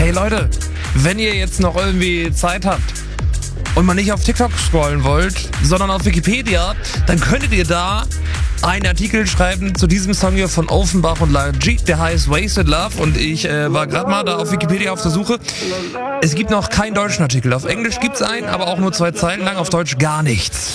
Ey Leute, wenn ihr jetzt noch irgendwie Zeit habt und mal nicht auf TikTok scrollen wollt, sondern auf Wikipedia, dann könntet ihr da einen Artikel schreiben zu diesem Song hier von Offenbach und Lil G, der heißt Wasted Love, und ich war gerade mal da auf Wikipedia auf der Suche. Es gibt noch keinen deutschen Artikel. Auf Englisch gibt's einen, aber auch nur 2 Zeilen lang, auf Deutsch gar nichts.